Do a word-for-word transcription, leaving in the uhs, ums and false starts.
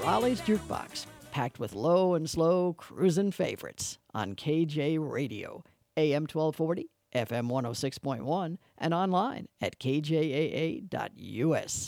Raleigh's Jukebox, packed with low and slow cruisin' favorites on K J Radio, A M twelve forty, F M one oh six point one, and online at k j a a dot u s.